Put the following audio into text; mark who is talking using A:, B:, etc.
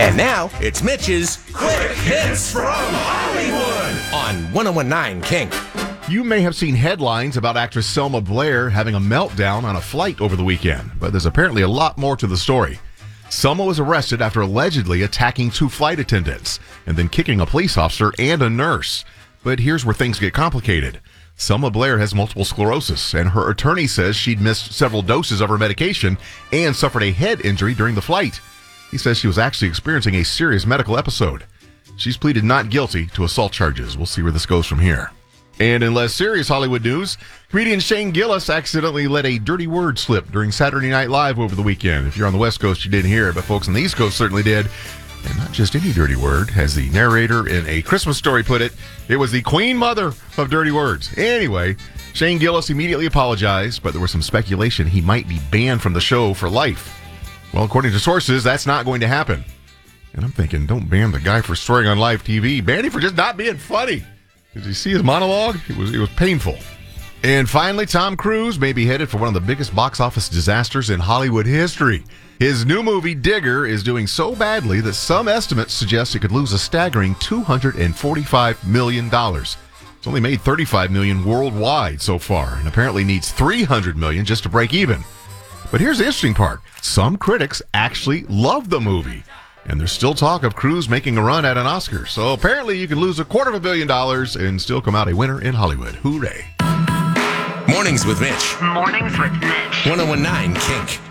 A: And now, it's Mitch's Quick Hits from Hollywood on 1019 Kink.
B: You may have seen headlines about actress Selma Blair having a meltdown on a flight over the weekend, but there's apparently a lot more to the story. Selma was arrested after allegedly attacking 2 flight attendants and then kicking a police officer and a nurse. But here's where things get complicated. Selma Blair has multiple sclerosis, and her attorney says she'd missed several doses of her medication and suffered a head injury during the flight. He says she was actually experiencing a serious medical episode. She's pleaded not guilty to assault charges. We'll see where this goes from here. And in less serious Hollywood news, comedian Shane Gillis accidentally let a dirty word slip during Saturday Night Live over the weekend. If you're on the West Coast, you didn't hear it, but folks on the East Coast certainly did. And not just any dirty word. As the narrator in A Christmas Story put it, it was the queen mother of dirty words. Anyway, Shane Gillis immediately apologized, but there was some speculation he might be banned from the show for life. Well, according to sources, that's not going to happen. And I'm thinking, don't ban the guy for swearing on live TV. Ban him for just not being funny. Did you see his monologue? It was painful. And finally, Tom Cruise may be headed for one of the biggest box office disasters in Hollywood history. His new movie, Digger, is doing so badly that some estimates suggest it could lose a staggering $245 million. It's only made $35 million worldwide so far, and apparently needs $300 million just to break even. But here's the interesting part. Some critics actually love the movie. And there's still talk of Cruise making a run at an Oscar. So apparently you can lose $250 million and still come out a winner in Hollywood. Hooray.
A: Mornings with Mitch.
C: Mornings with Mitch.
A: 1019 Kink.